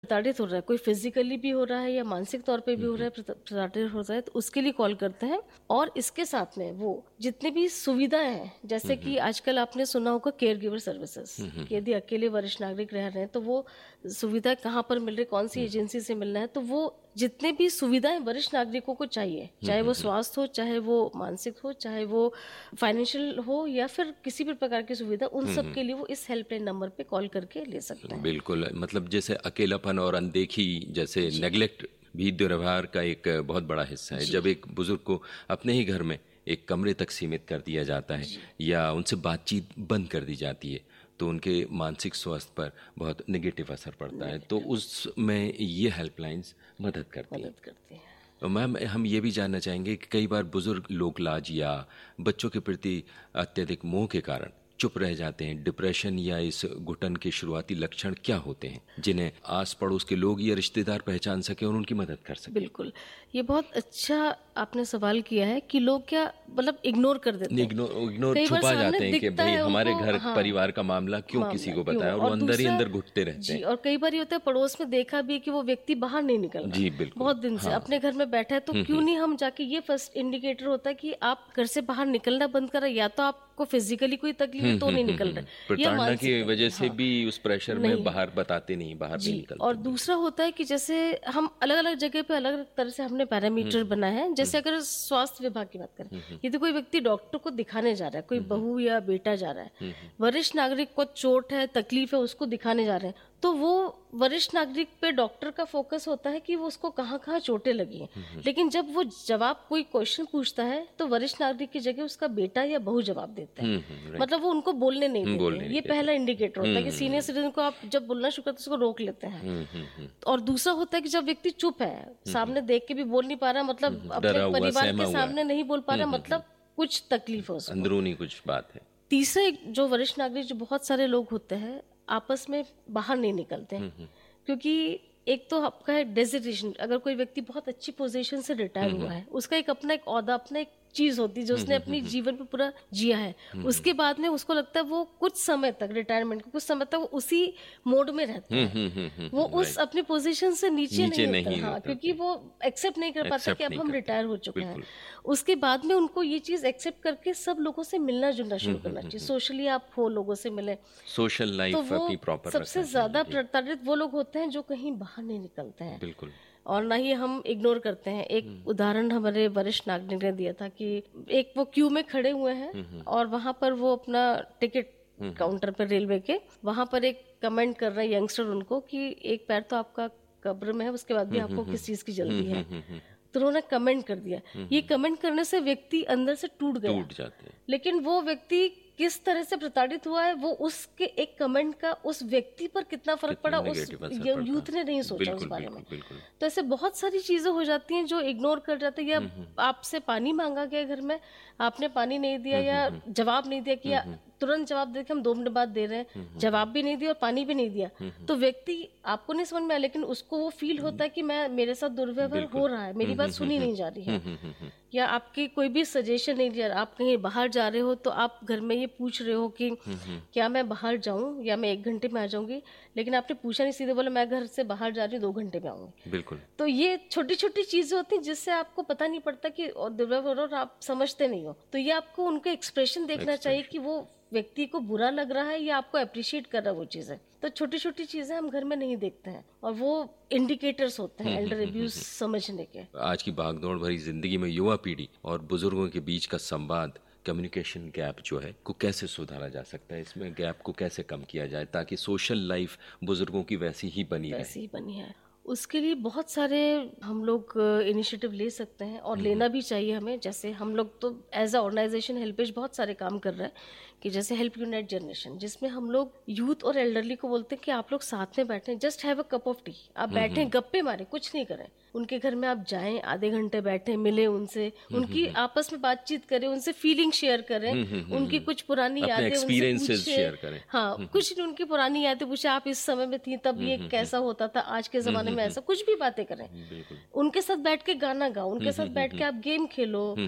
प्रताड़ित हो रहा है, कोई फिजिकली भी हो रहा है या मानसिक तौर पे भी हो रहा है, प्रताड़ित हो रहा है, तो उसके लिए कॉल करते हैं। और इसके साथ में वो जितनी भी सुविधाएं हैं, जैसे कि आजकल आपने सुना होगा केयर गिवर सर्विसेज, कि यदि अकेले वरिष्ठ नागरिक रह रहे हैं तो वो सुविधा कहाँ पर मिल रही, कौन सी एजेंसी से मिलना है, तो वो जितने भी सुविधाएं वरिष्ठ नागरिकों को चाहिए, चाहे वो स्वास्थ्य हो, चाहे वो मानसिक हो, चाहे वो फाइनेंशियल हो, या फिर किसी भी प्रकार की सुविधा, उन सब के लिए वो इस हेल्पलाइन नंबर पे कॉल करके ले सकते हैं। बिल्कुल, मतलब जैसे अकेलापन और अनदेखी जैसे नेग्लेक्ट भी दुर्व्यवहार का एक बहुत बड़ा हिस्सा है। जब एक बुजुर्ग को अपने ही घर में एक कमरे तक सीमित कर दिया जाता है या उनसे बातचीत बंद कर दी जाती है, तो उनके मानसिक स्वास्थ्य पर बहुत नेगेटिव असर पड़ता है। तो उसमें ये हेल्पलाइंस मदद करती हैं। तो मैम, हम ये भी जानना चाहेंगे कि कई बार बुजुर्ग लोक लाज या बच्चों के प्रति अत्यधिक मोह के कारण चुप रह जाते हैं। डिप्रेशन या इस घुटन के शुरुआती लक्षण क्या होते हैं जिन्हें आस पड़ोस के लोग या रिश्तेदार पहचान सके और उनकी मदद कर सके? बिल्कुल, ये बहुत अच्छा आपने सवाल किया है कि लोग क्या मतलब इग्नोर कर देते हैं, इग्नोर छुपा जाते हैं कि भाई हमारे घर परिवार का मामला क्यों किसी को बताया, और वो अंदर ही अंदर घुटते रहते हैं। और कई बार ये होता है पड़ोस में देखा भी कि वो व्यक्ति बाहर नहीं निकल रहा, जी बिल्कुल, बहुत दिन से अपने घर में बैठा है, तो क्यों नहीं हम जाके, ये फर्स्ट इंडिकेटर होता है कि आप घर से बाहर निकलना बंद कर रहे, या तो आपको फिजिकली कोई तकलीफ है तो नहीं निकल रहे, प्रताड़ना की वजह से भी उस प्रेशर में बाहर बताते नहीं, बाहर नहीं निकलते। और दूसरा होता है कि जैसे हम अलग अलग जगह पे अलग अलग तरह से हमने पैरामीटर बनाए हैं। जैसे अगर स्वास्थ्य विभाग की बात करें, यदि कोई व्यक्ति डॉक्टर को दिखाने जा रहा है, कोई बहू या बेटा जा रहा है, वरिष्ठ नागरिक को चोट है, तकलीफ है, उसको दिखाने जा रहे हैं, तो वो वरिष्ठ नागरिक पे डॉक्टर का फोकस होता है कि वो उसको कहाँ कहाँ चोटें लगी हैं। लेकिन जब वो जवाब, कोई क्वेश्चन पूछता है, तो वरिष्ठ नागरिक की जगह उसका बेटा या बहू जवाब देते हैं। मतलब वो उनको बोलने नहीं देते। ये पहला इंडिकेटर होता है कि सीनियर सिटीजन को आप जब बोलना शुरू करते हैं उसको रोक लेते हैं। और दूसरा होता है कि जब व्यक्ति चुप है, सामने देख के भी बोल नहीं पा रहा, मतलब अपने परिवार के सामने नहीं बोल पा रहा, मतलब कुछ तकलीफ हो, अंदरूनी कुछ बात है। तीसरा जो वरिष्ठ नागरिक, जो बहुत सारे लोग होते हैं, आपस में बाहर नहीं निकलते हैं, क्योंकि एक तो आपका है डेजिग्नेशन। अगर कोई व्यक्ति बहुत अच्छी पोजीशन से रिटायर हुआ है, उसका एक अपना एक ओहदा, अपना एक चीज होती है जो उसने अपनी जीवन में पूरा जिया है, उसके बाद में उसको लगता है वो कुछ समय तक, रिटायरमेंट को कुछ समय तक वो उसी मोड में रहता है, वो उस अपनी पोजीशन से नीचे नहीं होता। हाँ, क्योंकि वो एक्सेप्ट नहीं कर पाता कि अब हम रिटायर हो चुके हैं। उसके बाद में उनको ये चीज एक्सेप्ट करके सब लोगों से मिलना जुलना शुरू करना चाहिए। सोशली आप हो, लोगों से मिले, सोशल लाइफ अपनी प्रॉपर। सबसे ज्यादा प्रताड़ित वो लोग होते हैं जो कहीं बाहर नहीं निकलते हैं। बिल्कुल। और ना ही हम इग्नोर करते हैं। एक उदाहरण हमारे वरिष्ठ नागरिक ने दिया था कि एक वो क्यू में खड़े हुए हैं और वहां पर वो अपना टिकट काउंटर पर, रेलवे के वहां पर एक कमेंट कर रहे हैं यंगस्टर उनको कि एक पैर तो आपका कब्र में है, उसके बाद भी आपको किस चीज की जल्दी है। तो उन्होंने कमेंट कर दिया। ये कमेंट करने से व्यक्ति अंदर से टूट जाते हैं। लेकिन वो व्यक्ति किस तरह से प्रताड़ित हुआ है, वो उसके एक कमेंट का उस व्यक्ति पर कितना फर्क पड़ा, उस यूथ ने नहीं सोचा उस बारे में। तो ऐसे बहुत सारी चीजें हो जाती हैं जो इग्नोर कर जाते हैं। या आपसे पानी मांगा गया घर में, आपने पानी नहीं दिया या जवाब नहीं दिया, कि तुरंत जवाब दे के हम 2 मिनट बाद दे रहे हैं, जवाब भी नहीं दिया और पानी भी नहीं दिया, तो व्यक्ति, आपको नहीं समझ में आया, लेकिन उसको वो फील होता है कि मेरे साथ दुर्व्यवहार हो रहा है, मेरी बात सुनी नहीं जा रही है। या आपकी कोई भी सजेशन नहीं दिया, आप कहीं बाहर जा रहे हो तो आप घर में ये पूछ रहे हो कि क्या मैं बाहर जाऊं या मैं 1 घंटे में आ जाऊंगी, लेकिन आपने पूछा नहीं, सीधे बोला मैं घर से बाहर जा रही हूँ, 2 घंटे में आऊंगी। बिल्कुल। तो ये छोटी छोटी चीजें होती हैं जिससे आपको पता नहीं पड़ता कि दुर्व्यवहार, और आप समझते नहीं हो। तो ये आपको उनका एक्सप्रेशन देखना चाहिए कि वो व्यक्ति को बुरा लग रहा है या आपको अप्रिशिएट कर रहा है वो चीजें। तो छोटी छोटी चीजें हम घर में नहीं देखते हैं और वो इंडिकेटर्स होते हैं एल्डर अब्यूज समझने के। आज की भागदौड़ भरी जिंदगी में युवा पीढ़ी और बुजुर्गों के बीच का संवाद, कम्युनिकेशन गैप जो है, को कैसे सुधारा जा सकता है? इसमें गैप को कैसे कम किया जाए ताकि सोशल लाइफ बुजुर्गों की वैसी ही बनी है। उसके लिए बहुत सारे हम लोग इनिशिएटिव ले सकते हैं और लेना भी चाहिए हमें। जैसे हम लोग तो एज अ ऑर्गेनाइजेशन हेल्पेज बहुत सारे काम कर रहे हैं, कि जैसे हेल्प यूनाइट जनरेशन, जिसमें हम लोग यूथ और एल्डरली को बोलते हैं कि आप लोग साथ में बैठें, just have a cup of T, आप बैठें, गप्पे मारें, कुछ नहीं करें। उनके घर में आप जाएं, आधे घंटे बैठें, मिले उनसे, उनकी आपस में बातचीत करें, उनसे फीलिंग शेयर करें, उनकी कुछ पुरानी यादें, एक्सपीरियंसेस शेयर करें। हाँ, कुछ उनकी पुरानी यादें पूछे, आप इस समय में थी तब ये कैसा होता था, आज के जमाने में ऐसा, कुछ भी बातें करें। उनके साथ बैठ के गाना गाओ, उनके साथ बैठ के आप गेम खेलो,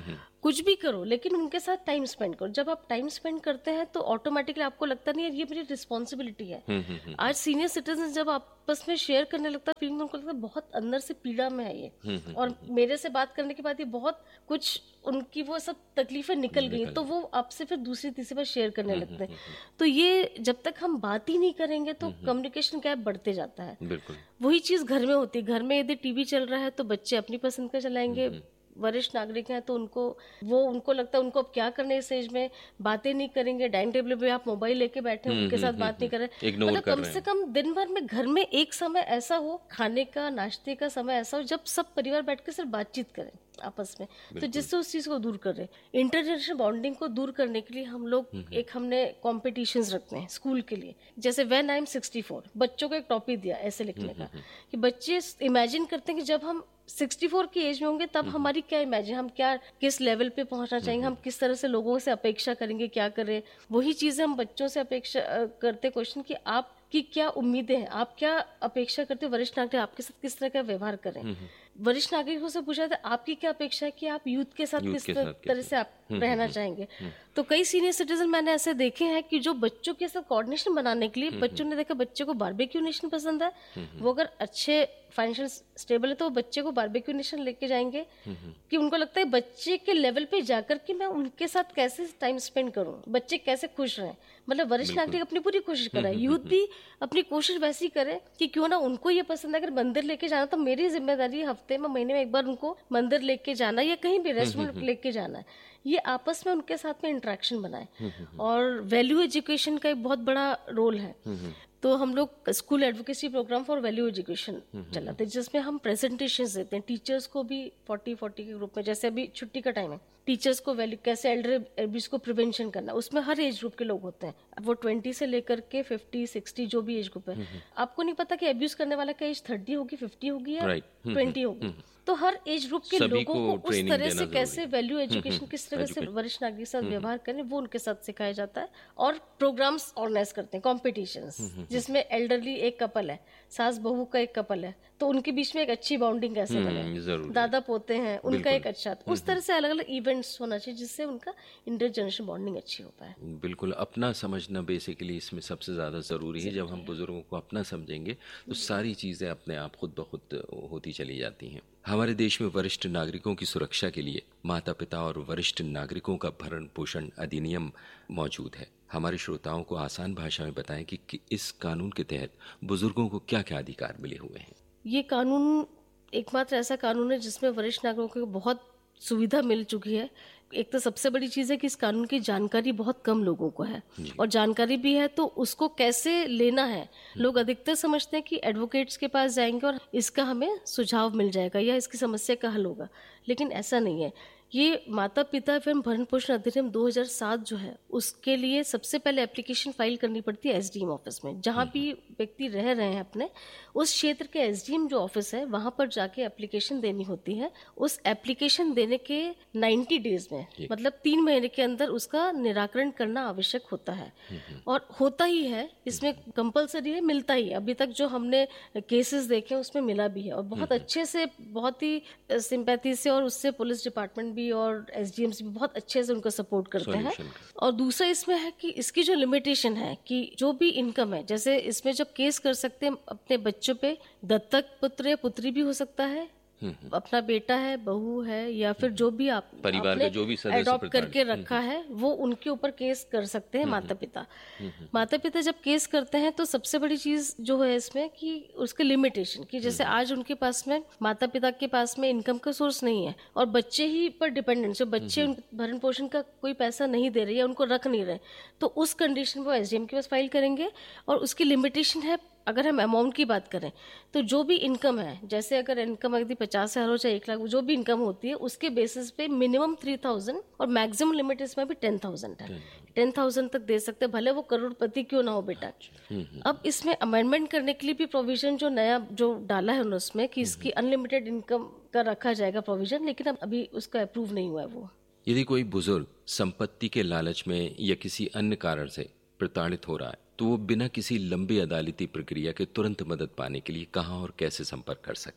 कुछ भी करो लेकिन उनके साथ टाइम स्पेंड करो। जब आप टाइम स्पेंड करते हैं तो ऑटोमेटिकली आपको लगता नहीं है ये मेरी रिस्पॉन्सिबिलिटी है। आज सीनियर सिटीजन जब आपस में शेयर करने लगता है फीलिंग, उनको लगता है बहुत अंदर से पीड़ा में है ये, और मेरे से बात करने के बाद ये बहुत कुछ उनकी वो सब तकलीफें निकल गई, तो वो आपसे फिर दूसरी तीसरी बार शेयर करने लगते हैं। तो ये जब तक हम बात ही नहीं करेंगे तो कम्युनिकेशन गैप बढ़ते जाता है। बिल्कुल वही चीज घर में होती है। घर में यदि टीवी चल रहा है तो बच्चे अपनी पसंद का चलाएंगे, वरिष्ठ नागरिक हैं तो उनको लगता है उनको अब क्या करना है इस एज में, बातें नहीं करेंगे। डाइनिंग टेबल पे आप मोबाइल लेके बैठे हैं, उनके साथ बात नहीं कर रहे। मतलब कम से कम दिन भर में घर में एक समय ऐसा हो, खाने का नाश्ते का समय ऐसा हो जब सब परिवार बैठ के सिर्फ बातचीत करें आपस में, तो जिससे उस चीज को दूर कर रहे हैं। इंटरजेनरेशन बॉन्डिंग को दूर करने के लिए हम लोग हमने कॉम्पिटिशन्स रखते हैं स्कूल के लिए। जैसे व्हेन आई एम 64, बच्चों को एक टॉपिक दिया ऐसे लिखने का कि बच्चे इमेजिन करते हैं कि जब हम 64 की एज में होंगे तब हमारी क्या इमेजिन, हम क्या किस लेवल पे पहुंचना चाहेंगे, हम किस तरह से लोगों से अपेक्षा करेंगे, क्या करें। वही चीजें हम बच्चों से अपेक्षा करते क्वेश्चन कि आप की क्या उम्मीदें हैं, आप क्या अपेक्षा करते हो वरिष्ठ नागरिक आपके साथ किस तरह का व्यवहार करें। वरिष्ठ नागरिकों से पूछा था आपकी क्या अपेक्षा है कि आप यूथ के साथ किस तरह से आप रहना चाहेंगे। तो कई सीनियर सिटीजन मैंने ऐसे देखे हैं कि जो बच्चों के साथ कोऑर्डिनेशन बनाने के लिए, बच्चों ने देखा बच्चे को बारबेक्यू नेशन पसंद है, वो अगर अच्छे फाइनेंशियल स्टेबल है तो वो बच्चे को बारबेक्यू नेशन लेके जाएंगे कि उनको लगता है बच्चे के लेवल पे जाकर के मैं उनके साथ कैसे टाइम स्पेंड करूं, बच्चे कैसे खुश रहें। मतलब वरिष्ठ नागरिक अपनी पूरी कोशिश कर रहा है, यूथ भी अपनी कोशिश वैसी करे कि क्यों ना उनको ये पसंद है अगर मंदिर लेके जाना तो मेरी जिम्मेदारी हफ्ते में महीने में एक बार उनको मंदिर लेके जाना या कहीं भी रेस्टोरेंट लेके जाना है। ये आपस में उनके साथ में इंटरेक्शन बनाए। और वैल्यू एजुकेशन का एक बहुत बड़ा रोल है। तो हम लोग school advocacy programme for value education चलाते हैं जिसमें हम प्रेजेंटेशंस देते हैं टीचर्स को भी 40-40 के ग्रुप में। जैसे अभी छुट्टी का टाइम है, टीचर्स को वैल्यू कैसे एल्डर एब्यूज को प्रिवेंशन करना, उसमें हर एज ग्रुप के लोग होते हैं। वो 20 से लेकर के 50-60 जो भी एज ग्रुप है। आपको नहीं पता कि एब्यूज करने वाला का एज 30 होगी, 50 होगी या 20 होगी। तो हर एज ग्रुप के लोगों को उस तरह से कैसे वैल्यू एजुकेशन किस तरह से वरिष्ठ नागरिक के साथ व्यवहार करें वो उनके साथ सिखाया जाता है। और प्रोग्राम्स ऑर्गेनाइज करते हैं, कॉम्पिटिशन्स जिसमें एल्डरली एक कपल है, सास बहू का एक कपल है, तो उनके बीच में एक अच्छी बॉन्डिंग कैसे बने, दादा पोते हैं उनका एक अच्छा, उस तरह से अलग अलग इवेंट्स होना चाहिए जिससे उनका इंटरजेनरेशन बॉन्डिंग अच्छी हो पाए। बिल्कुल, अपना समझना बेसिकली इसमें सबसे ज़्यादा ज़रूरी है। जब हम बुजुर्गों को अपना समझेंगे तो सारी चीज़ें अपने आप खुद ब खुद होती चली जाती हैं। हमारे देश में वरिष्ठ नागरिकों की सुरक्षा के लिए माता पिता और वरिष्ठ नागरिकों का भरण पोषण अधिनियम मौजूद है। हमारे श्रोताओं को आसान भाषा में बताएं कि इस कानून के तहत बुजुर्गों को क्या क्या अधिकार मिले हुए हैं। ये कानून एकमात्र ऐसा कानून है जिसमें वरिष्ठ नागरिकों को बहुत सुविधा मिल चुकी है। एक तो सबसे बड़ी चीज़ है कि इस कानून की जानकारी बहुत कम लोगों को है, और जानकारी भी है तो उसको कैसे लेना है। लोग अधिकतर समझते हैं कि एडवोकेट्स के पास जाएंगे और इसका हमें सुझाव मिल जाएगा या इसकी समस्या का हल होगा, लेकिन ऐसा नहीं है। ये माता पिता एवं भरण पोषण अधिनियम 2007 जो है उसके लिए सबसे पहले एप्लीकेशन फाइल करनी पड़ती है एसडीएम ऑफिस में। जहाँ भी व्यक्ति रह रहे हैं अपने उस क्षेत्र के एसडीएम जो ऑफिस है वहाँ पर जाके एप्लीकेशन देनी होती है। उस एप्लीकेशन देने के 90 डेज में मतलब 3 महीने के अंदर उसका निराकरण करना आवश्यक होता है, और होता ही है, इसमें कंपलसरी है, मिलता ही है। अभी तक जो हमने केसेस देखे उसमें मिला भी है, और बहुत अच्छे से, बहुत ही सिंपैथी से, और उससे पुलिस डिपार्टमेंट भी और एसडीएम्स भी बहुत अच्छे से उनको सपोर्ट करते हैं। और दूसरा इसमें है कि इसकी जो लिमिटेशन है कि जो भी इनकम है, जैसे इसमें जब केस कर सकते हैं अपने बच्चों पे, दत्तक पुत्र या पुत्री भी हो सकता है, अपना बेटा है, बहू है, या फिर जो भी आप परिवार का जो भी सदस्य अडॉप्ट करके रखा है वो उनके ऊपर केस कर सकते हैं माता पिता। माता पिता जब केस करते हैं तो सबसे बड़ी चीज जो है इसमें कि उसके लिमिटेशन की, जैसे आज उनके पास में, माता पिता के पास में इनकम का सोर्स नहीं है और बच्चे ही पर डिपेंडेंट, जो बच्चे भरण पोषण का कोई पैसा नहीं दे रहे या उनको रख नहीं रहे, तो उस कंडीशन में वो एसडीएम के पास फाइल करेंगे। और उसकी लिमिटेशन है, अगर हम अमाउंट की बात करें तो जो भी इनकम है, जैसे अगर इनकम यदि 50,000 हो चाहे 1 लाख, जो भी इनकम होती है उसके बेसिस पे मिनिमम 3,000 और मैक्सिमम लिमिट इसमें भी 10,000 है। 10,000 तक दे सकते हैं, भले वो करोड़पति क्यों ना हो बेटा। अब इसमें अमेंडमेंट करने के लिए भी प्रोविजन जो नया जो डाला है उन्होंने उसमें कि इसकी अनलिमिटेड इनकम का रखा जाएगा प्रोविजन, लेकिन अब अभी उसका अप्रूव नहीं हुआ है वो। यदि कोई बुजुर्ग संपत्ति के लालच में या किसी अन्य कारण से प्रताड़ित हो रहा है तो वो बिना किसी लंबी अदालती प्रक्रिया के तुरंत मदद पाने के लिए कहाँ और कैसे संपर्क कर सकता है?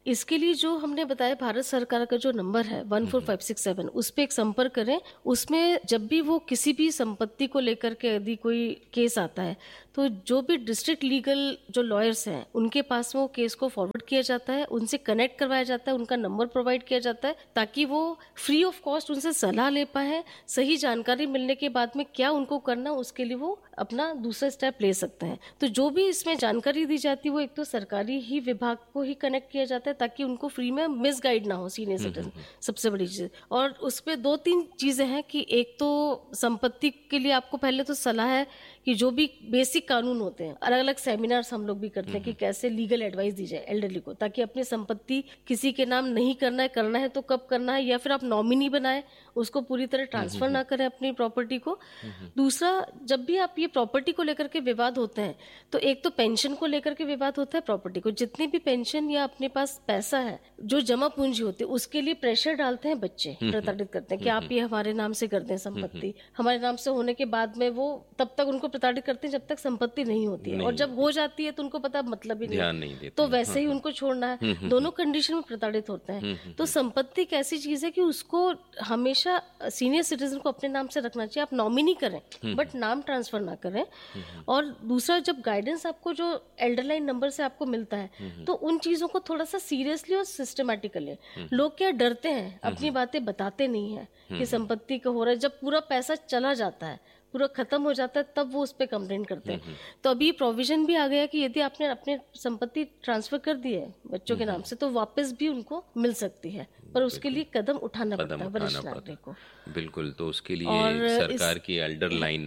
इसके लिए जो हमने बताया भारत सरकार का जो नंबर है 14567, उस पे एक संपर्क करें। उसमें जब भी वो किसी भी संपत्ति को लेकर के यदि कोई केस आता है तो जो भी डिस्ट्रिक्ट लीगल जो लॉयर्स हैं उनके पास में वो केस को फॉरवर्ड किया जाता है, उनसे कनेक्ट करवाया जाता है, उनका नंबर प्रोवाइड किया जाता है ताकि वो फ्री ऑफ कॉस्ट उनसे सलाह ले पाए। सही जानकारी मिलने के बाद में क्या उनको करना, उसके लिए वो अपना दूसरा स्टेप ले सकते हैं। तो जो भी इसमें जानकारी दी जाती है वो एक तो सरकारी ही विभाग को ही कनेक्ट किया जाता है ताकि उनको फ्री में मिसगाइड ना हो सीनियर सिटीजन, सबसे बड़ी चीज। और उसमें 2-3 चीजें हैं कि एक तो संपत्ति के लिए आपको पहले तो सलाह है कि जो भी बेसिक कानून होते हैं, अलग अलग सेमिनार्स हम लोग भी करते हैं कि कैसे लीगल एडवाइस दी जाए एल्डरली को, ताकि अपनी संपत्ति किसी के नाम नहीं करना है तो कब करना है, या फिर आप नॉमिनी बनाए, उसको पूरी तरह ट्रांसफर ना करें अपनी प्रॉपर्टी को। दूसरा, जब भी आप ये प्रॉपर्टी को लेकर के विवाद होते हैं तो एक तो पेंशन को लेकर के विवाद होता है, प्रॉपर्टी को जितनी भी पेंशन या अपने पास पैसा है जो जमा पूंजी होती है उसके लिए प्रेशर डालते हैं बच्चे, प्रताड़ित करते हैं कि आप ये हमारे नाम से कर दें संपत्ति। हमारे नाम से होने के बाद में वो तब तक उनको प्रताड़ित करते हैं जब तक संपत्ति नहीं होती है, और जब हो जाती है तो उनको पता मतलब ही नहीं, तो वैसे ही उनको छोड़ना है। दोनों कंडीशन में प्रताड़ित होते हैं। तो संपत्ति एक ऐसी चीज है कि उसको हमेशा सीनियर सिटीजन को अपने नाम से रखना चाहिए। आप नॉमिनी करें बट नाम ट्रांसफर ना करें। और दूसरा, जब गाइडेंस आपको जो एल्डरलाइन नंबर से आपको मिलता है तो उन चीजों को थोड़ा सा सीरियसली और सिस्टमैटिकली, लोग क्या डरते हैं, अपनी बातें बताते नहीं है कि संपत्ति का हो रहा है। जब पूरा पैसा चला जाता है, पूरा खत्म हो जाता है, तब वो उस पर कंप्लेंट करते हैं। तो अभी प्रोविजन भी आ गया कि यदि आपने अपने संपत्ति ट्रांसफर कर दी है बच्चों के नाम से तो वापस भी उनको मिल सकती है, पर उसके लिए कदम उठाना पड़ता है वरिष्ठ नागरिक को। बिल्कुल। तो उसके लिए सरकार की एल्डरलाइन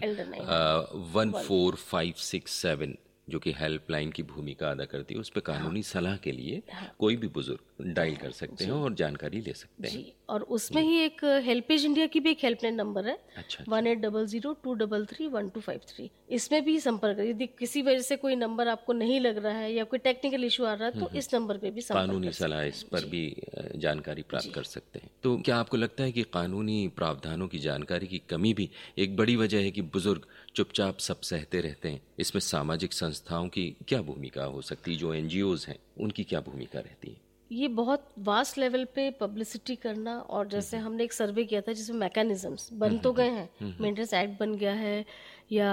14567 जो कि हेल्पलाइन की भूमिका अदा करती है, उस पर कानूनी सलाह के लिए कोई भी बुजुर्ग डायल कर सकते हैं और जानकारी ले सकते हैं। और उसमें ही एक हेल्पेज इंडिया की भी एक हेल्पलाइन नंबर है, 1800-233-1253। इसमें भी संपर्क, यदि किसी वजह से कोई नंबर आपको नहीं लग रहा है या कोई टेक्निकल इशू आ रहा है तो इस नंबर पे भी कानूनी सलाह इस पर भी जानकारी प्राप्त कर सकते हैं। तो क्या आपको लगता है कि कानूनी प्रावधानों की जानकारी की कमी भी एक बड़ी वजह है कि बुजुर्ग चुपचाप सब सहते रहते हैं? इसमें सामाजिक संस्थाओं की क्या भूमिका हो सकती है, जो NGOs हैं उनकी क्या भूमिका रहती है? ये बहुत वास्ट लेवल पे पब्लिसिटी करना, और जैसे हमने एक सर्वे किया था जिसमें मैकेनिज्म्स बन तो गए हैं, मेंटेनेंस एक्ट बन गया है, या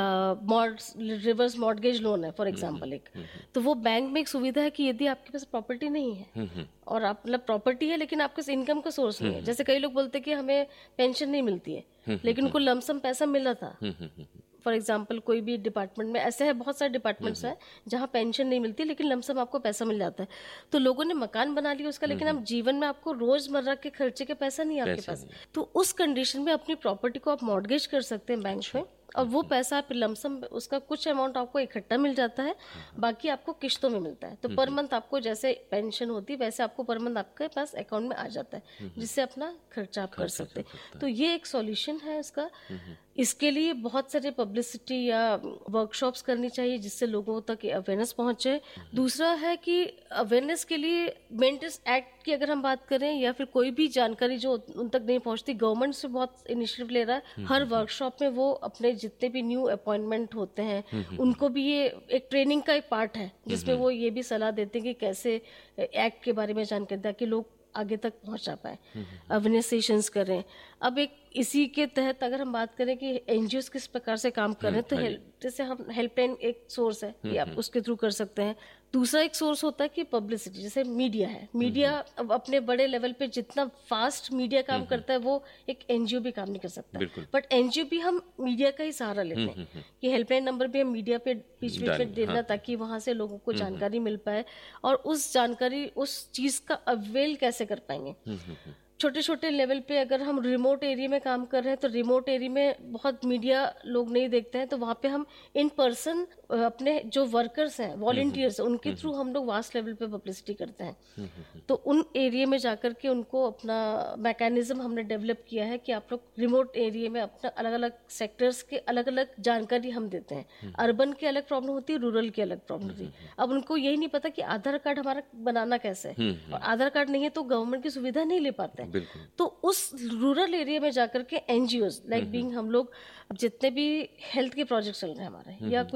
रिवर्स मॉर्टगेज लोन है फॉर एग्जांपल एक, तो वो बैंक में एक सुविधा है कि यदि आपके पास प्रॉपर्टी नहीं है और आप मतलब प्रॉपर्टी है लेकिन आपके इनकम का सोर्स नहीं है, जैसे कई लोग बोलते हैं कि हमें पेंशन नहीं मिलती है लेकिन उनको लमसम पैसा मिला था। फॉर एग्जाम्पल कोई भी डिपार्टमेंट में ऐसे है, बहुत सारे डिपार्टमेंट्स हैं जहाँ पेंशन नहीं मिलती लेकिन लमसम आपको पैसा मिल जाता है। तो लोगों ने मकान बना लिया उसका, लेकिन अब जीवन में आपको रोजमर्रा के खर्चे के पैसा नहीं आपके पास, तो उस कंडीशन में अपनी प्रॉपर्टी को आप मॉर्टगेज कर सकते हैं बैंक में, और वो पैसा आप लमसम उसका कुछ अमाउंट आपको इकट्ठा मिल जाता है, बाकी आपको किश्तों में मिलता है। तो पर मंथ आपको जैसे पेंशन होती है वैसे आपको पर मंथ आपके पास अकाउंट में आ जाता है, जिससे अपना खर्चा आप कर सकते हैं। तो ये एक सॉल्यूशन है इसका। इसके लिए बहुत सारे पब्लिसिटी या वर्कशॉप्स करनी चाहिए जिससे लोगों तक अवेयरनेस पहुंचे। दूसरा है कि अवेयरनेस के लिए मेंटेनेंस एक्ट की अगर हम बात करें या फिर कोई भी जानकारी जो उन तक नहीं पहुंचती, गवर्नमेंट से बहुत इनिशिएटिव ले रहा है। हर वर्कशॉप में वो अपने जितने भी न्यू अपॉइंटमेंट होते हैं उनको भी ये एक ट्रेनिंग का एक पार्ट है जिसमें वो ये भी सलाह देते हैं कि कैसे एक्ट के बारे में जानकारी ताकि लोग आगे तक पहुंचा पाए, अवेयरनेस सेशंस करें। अब एक इसी के तहत अगर हम बात करें कि एनजीओस किस प्रकार से काम कर रहे हैं, तो जैसे हम हेल्पलाइन एक सोर्स है कि आप उसके थ्रू कर सकते हैं। दूसरा एक सोर्स होता है कि पब्लिसिटी, जैसे मीडिया है। मीडिया अब अपने बड़े लेवल पे जितना फास्ट मीडिया काम करता है वो एक एनजीओ भी काम नहीं कर सकता, बट एनजीओ भी हम मीडिया का ही सहारा लेते हैं कि हेल्पलाइन नंबर भी हम मीडिया पे बीच बीच में देना ताकि वहां से लोगों को जानकारी मिल पाए, और उस जानकारी उस चीज का अवेल कैसे कर पाएंगे। छोटे छोटे लेवल पे अगर हम रिमोट एरिया में काम कर रहे हैं तो रिमोट एरिया में बहुत मीडिया लोग नहीं देखते हैं, तो वहाँ पे हम इन पर्सन अपने जो वर्कर्स हैं, वॉलंटियर्स, उनके थ्रू हम लोग वास्ट लेवल पे पब्लिसिटी करते हैं। तो उन एरिया में जाकर के उनको अपना मैकेनिज्म हमने डेवलप किया है कि आप लोग रिमोट एरिया में अपना अलग अलग सेक्टर्स के अलग अलग जानकारी हम देते हैं। अर्बन की अलग प्रॉब्लम होती है, रूरल की अलग प्रॉब्लम होती है। अब उनको यही नहीं पता कि आधार कार्ड हमारा बनाना कैसे है, और आधार कार्ड नहीं है तो गवर्नमेंट की सुविधा नहीं ले पाते हैं। तो उस रूरल एरिया में जाकर के एनजीओज लाइक बीइंग हम लोग जितने भी हेल्थ के प्रोजेक्ट चल रहे हैं हमारे, या कोई प्रोजेक्ट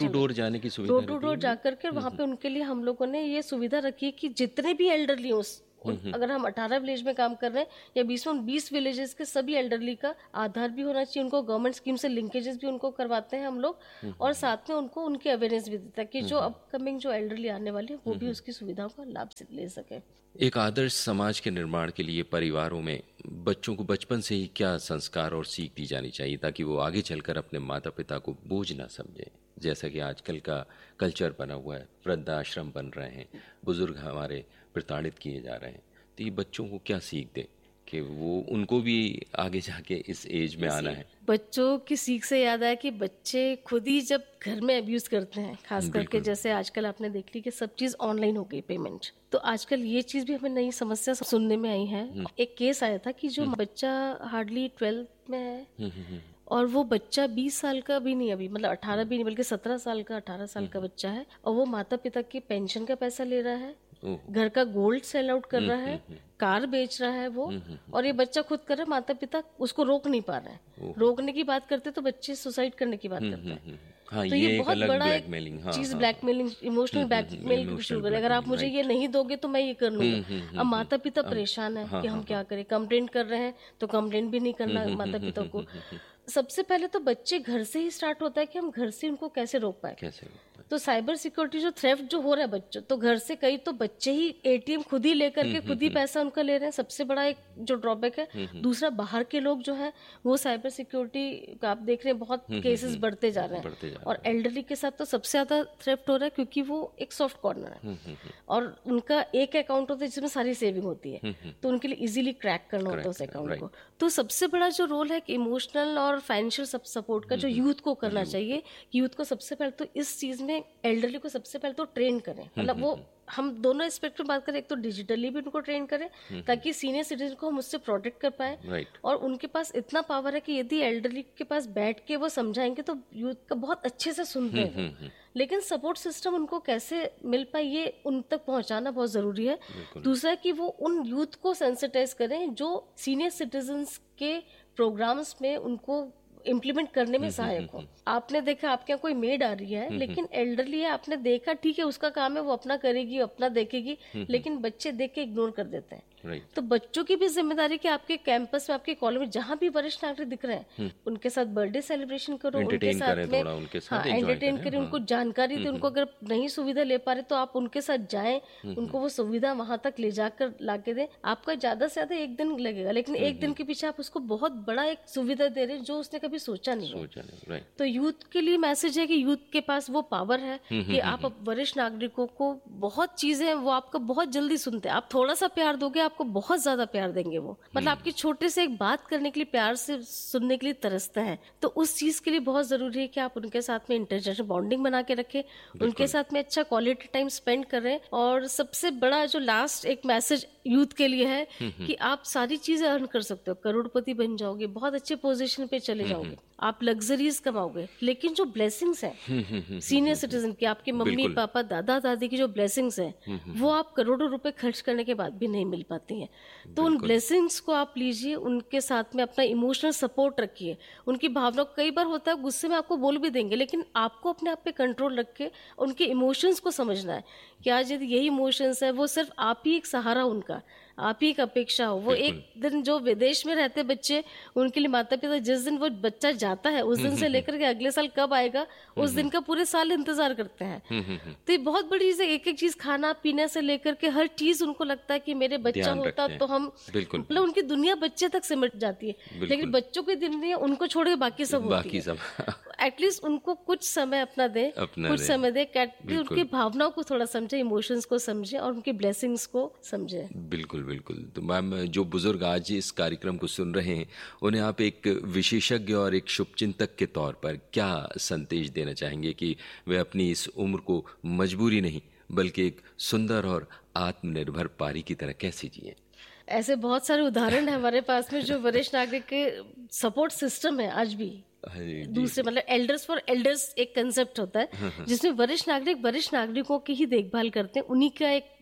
टू डोर जाने की सुविधा, डोर टू डोर जाकर के वहाँ पे उनके लिए हम लोगों ने ये सुविधा रखी है कि जितने भी एल्डरली अगर हम 18 विलेज में काम कर रहे हैं या 20 विलेजेस के सभी एल्डरली का आधार भी होना चाहिए, उनको गवर्नमेंट स्कीम से लिंकेजेस भी उनको करवाते हैं हम लोग, और साथ में उनको उनकी अवेयरनेस भी देता है कि जो अपकमिंग जो एल्डरली आने वाले हैं वो भी उसकी सुविधाओं का लाभ ले सके। एक आदर्श समाज के निर्माण के लिए परिवारों में बच्चों को बचपन से ही क्या संस्कार और सीख दी जानी चाहिए ताकि वो आगे चलकर अपने माता पिता को बोझ ना समझे? जैसा कि आजकल का कल्चर बना हुआ है, वृद्धाश्रम बन रहे हैं, बुजुर्ग हमारे प्रताड़ित किए जा रहे हैं, तो ये बच्चों को क्या सीख दे कि वो उनको भी आगे जाके इस एज में आना है? बच्चों की सीख से याद आया कि बच्चे खुद ही जब घर में अब्यूज करते हैं, खास करके जैसे आजकल आपने देख ली कि सब चीज ऑनलाइन हो गई पेमेंट, तो आजकल ये चीज भी हमें नई समस्या सुनने में आई है। एक केस आया था कि जो बच्चा हार्डली 12 में है और वो बच्चा 20 साल का भी नहीं, अभी मतलब 18 भी नहीं बल्कि 17 साल का 18 साल का बच्चा है, और वो माता पिता की पेंशन का पैसा ले रहा है, घर का गोल्ड सेल आउट कर रहा है, कार बेच रहा है वो, और ये बच्चा खुद कर रहा है, माता पिता उसको रोक नहीं पा रहे हैं। रोकने की बात करते तो बच्चे सुसाइड करने की बात करते हैं। हाँ, तो ये बहुत बड़ा एक चीज, ब्लैकमेलिंग, इमोशनल ब्लैकमेल शुरू करे, अगर आप मुझे ये नहीं दोगे तो मैं ये कर लूंगा। अब माता पिता परेशान है कि हम क्या करें, कंप्लेंट कर रहे हैं तो कंप्लेंट भी नहीं करना माता पिता को। सबसे पहले तो बच्चे घर से ही स्टार्ट होता है कि हम घर से उनको कैसे रोक पाए। तो साइबर सिक्योरिटी जो थ्रेफ्ट जो हो रहा है बच्चों, तो घर से कई तो बच्चे ही एटीएम खुद ही लेकर के खुद ही पैसा उनका ले रहे हैं, सबसे बड़ा एक जो ड्रॉबैक है। दूसरा, बाहर के लोग जो है वो साइबर सिक्योरिटी का आप देख रहे हैं बहुत केसेस बढ़ते जा रहे हैं, और एल्डरली के साथ तो सबसे ज्यादा थ्रेफ्ट हो रहा है क्योंकि वो एक सॉफ्ट कॉर्नर है और उनका एक अकाउंट होता है जिसमें सारी सेविंग होती है, तो उनके लिए इजीली क्रैक करना होता है उस अकाउंट को। तो सबसे बड़ा जो रोल है कि इमोशनल और फाइनेंशियल सपोर्ट का जो यूथ को करना चाहिए, यूथ को सबसे पहले तो इस चीज में एल्डरली को सबसे पहले तो ट्रेन करें, मतलब वो हम दोनों एस्पेक्ट में बात करें, एक तो डिजिटली भी उनको ट्रेन करें ताकि सीनियर सिटीजन को हम उससे प्रोटेक्ट कर पाए, और उनके पास इतना पावर है कि यदि एल्डरली के पास बैठ के वो समझाएंगे तो यूथ का बहुत अच्छे से सुनते हैं। लेकिन सपोर्ट सिस्टम उनको कैसे मिल पाए ये उन तक पहुंचाना बहुत जरूरी है। दूसरा कि वो उन यूथ को सेंसिटाइज करें जो सीनियर सिटीजन्स के प्रोग्राम्स में उनको इम्प्लीमेंट करने में सहायक हो। आपने देखा आपके यहाँ कोई मेड आ रही है लेकिन एल्डरली है, आपने देखा ठीक है उसका काम है वो अपना करेगी अपना देखेगी, लेकिन बच्चे देख के इग्नोर कर देते हैं। तो बच्चों की भी जिम्मेदारी कि आपके कैंपस में आपके कॉलेज में जहाँ भी वरिष्ठ नागरिक दिख रहे हैं उनके साथ बर्थडे सेलिब्रेशन करो, उनके साथ में एंटरटेन करें, उनको जानकारी दें, उनको अगर नहीं सुविधा ले पा रहे तो आप उनके साथ जाएं, उनको वो सुविधा वहां तक ले जाकर लाके दें। आपका ज्यादा से ज्यादा 1 दिन लगेगा, लेकिन 1 दिन के पीछे आप उसको बहुत बड़ा एक सुविधा दे रहे हैं जो उसने कभी सोचा नहीं। तो यूथ के लिए मैसेज है कि यूथ के पास वो पावर है कि आप वरिष्ठ नागरिकों को बहुत चीजें वो आपका बहुत जल्दी सुनते हैं। आप थोड़ा सा प्यार दोगे आपको बहुत ज्यादा प्यार देंगे वो, मतलब आपकी छोटे से एक बात करने के लिए प्यार से सुनने के लिए तरसते हैं। तो उस चीज के लिए बहुत जरूरी है कि आप उनके साथ में इंटरजेनरेशनल बॉन्डिंग बना के रखें, उनके साथ में अच्छा क्वालिटी टाइम स्पेंड कर रहे हैं। और सबसे बड़ा जो लास्ट एक मैसेज यूथ के लिए है कि आप सारी चीजें अर्न कर सकते हो, करोड़पति बन जाओगे, बहुत अच्छे पोजीशन पे चले जाओगे, आप लग्जरीज कमाओगे, लेकिन जो ब्लेसिंग्स हैं सीनियर सिटीजन की, आपके मम्मी पापा दादा दादी की जो ब्लेसिंग्स हैं वो आप करोड़ों रुपए खर्च करने के बाद भी नहीं मिल पाती हैं। तो उन ब्लेसिंग्स को आप लीजिए, उनके साथ में अपना इमोशनल सपोर्ट रखिए, उनकी भावनाओं, कई बार होता है गुस्से में आपको बोल भी देंगे, लेकिन आपको अपने आप पे कंट्रोल रख के उनके इमोशंस को समझना है कि आज यदि यही इमोशंस है वो सिर्फ आप ही एक सहारा उनका, आप ही एक अपेक्षा हो। वो एक दिन जो विदेश में रहते बच्चे, उनके लिए माता पिता जिस दिन वो बच्चा जाता है उस दिन से लेकर के अगले साल कब आएगा उस दिन का पूरे साल इंतजार करते हैं। तो ये बहुत बड़ी चीज है, एक एक चीज खाना पीने से लेकर के हर चीज उनको लगता है कि मेरे बच्चा होता तो हम, मतलब उनकी दुनिया बच्चे तक सिमट जाती है, लेकिन बच्चों की दुनिया उनको छोड़ के बाकी सब होती है। एटलीस्ट उनको कुछ समय अपना दे, कुछ समय दे, उनकी भावनाओं को थोड़ा समझे, इमोशंस को समझे और उनकी ब्लेसिंग्स को समझे। बिल्कुल बिल्कुल। तो मैम, जो बुजुर्ग आज इस कार्यक्रम को सुन रहे हैं उन्हें आप एक विशेषज्ञ और एक शुभचिंतक के तौर पर क्या संदेश देना चाहेंगे कि वे अपनी इस उम्र को मजबूरी नहीं बल्कि एक सुंदर और आत्मनिर्भर पारी की तरह कैसे जिए? ऐसे बहुत सारे उदाहरण है हमारे पास में जो वरिष्ठ नागरिक के सपोर्ट सिस्टम है आज भी। दूसरे मतलब एल्डर्स फॉर एल्डर्स एक कंसेप्ट होता है जिसमें वरिष्ठ नागरिक वरिष्ठ नागरिकों की ही देखभाल करते हैं, उन्हीं का एक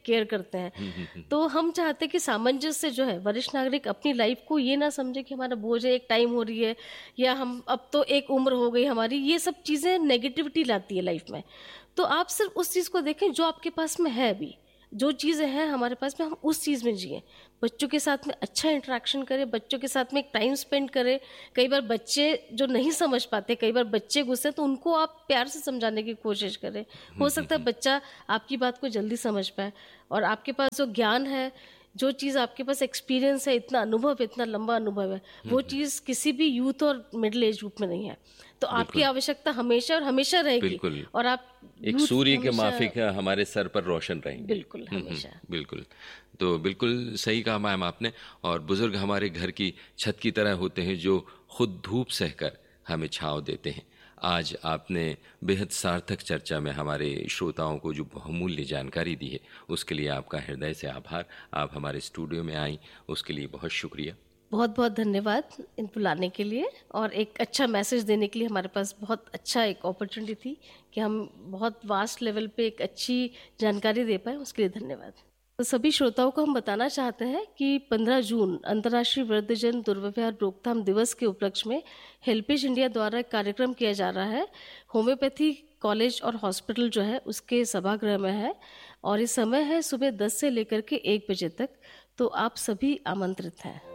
केयर करते हैं। तो हम चाहते हैं कि सामंजस्य जो है, वरिष्ठ नागरिक अपनी लाइफ को ये ना समझे कि हमारा बोझ है, एक टाइम हो रही है, या हम अब तो एक उम्र हो गई हमारी, ये सब चीज़ें नेगेटिविटी लाती है लाइफ में। तो आप सिर्फ उस चीज़ को देखें जो आपके पास में है अभी, जो चीज़ें हैं हमारे पास में, हम उस चीज़ में जिए, बच्चों के साथ में अच्छा इंटरेक्शन करें, बच्चों के साथ में एक टाइम स्पेंड करें। कई बार बच्चे जो नहीं समझ पाते, कई बार बच्चे गुस्से, तो उनको आप प्यार से समझाने की कोशिश करें। हो सकता है बच्चा आपकी बात को जल्दी समझ पाए, और आपके पास जो ज्ञान है, जो चीज़ आपके पास एक्सपीरियंस है, इतना अनुभव, इतना लंबा अनुभव है, वो चीज़ किसी भी यूथ और मिडिल एज ग्रुप में नहीं है। तो आपकी आवश्यकता हमेशा और हमेशा रहेगी, और आप एक सूर्य के माफिक हमारे सर पर रोशन रहेंगे। बिल्कुल, हमेशा। बिल्कुल। तो बिल्कुल सही कहा मैम आपने। और बुजुर्ग हमारे घर की छत की तरह होते हैं जो खुद धूप सहकर हमें छांव देते हैं। आज आपने बेहद सार्थक चर्चा में हमारे श्रोताओं को जो बहुमूल्य जानकारी दी है, उसके लिए आपका हृदय से आभार। आप हमारे स्टूडियो में आई, उसके लिए बहुत शुक्रिया। बहुत बहुत धन्यवाद इन बुलाने के लिए, और एक अच्छा मैसेज देने के लिए। हमारे पास बहुत अच्छा एक अपॉर्चुनिटी थी कि हम बहुत वास्ट लेवल पे एक अच्छी जानकारी दे पाए, उसके लिए धन्यवाद। तो सभी श्रोताओं को हम बताना चाहते हैं कि 15 जून अंतर्राष्ट्रीय वृद्धजन दुर्व्यवहार रोकथाम दिवस के उपलक्ष्य में हेल्पेज इंडिया द्वारा एक कार्यक्रम किया जा रहा है। होम्योपैथी कॉलेज और हॉस्पिटल जो है उसके सभागृह में है, और इस समय है सुबह 10 से लेकर के 1 बजे तक। तो आप सभी आमंत्रित हैं।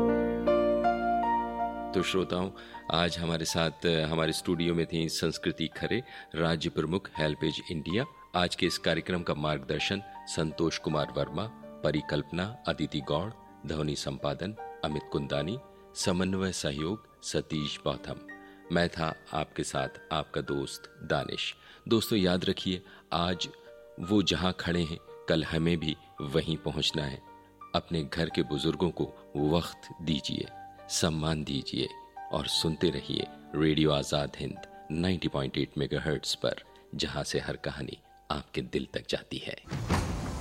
तो श्रोताओं, आज हमारे साथ हमारे स्टूडियो में थी संस्कृति खरे, राज्य प्रमुख हेल्पेज इंडिया। आज के इस कार्यक्रम का मार्गदर्शन संतोष कुमार वर्मा, परिकल्पना अदिति गौड़, ध्वनि संपादन अमित कुंदानी, समन्वय सहयोग सतीश बौथम। मैं था आपके साथ आपका दोस्त दानिश। दोस्तों याद रखिए, आज वो जहां खड़े हैं, कल हमें भी वहीं पहुंचना है। अपने घर के बुजुर्गों को वक्त दीजिए, सम्मान दीजिए, और सुनते रहिए रेडियो आजाद हिंद 90.8 मेगाहर्ट्ज पर, जहां से हर कहानी आपके दिल तक जाती है।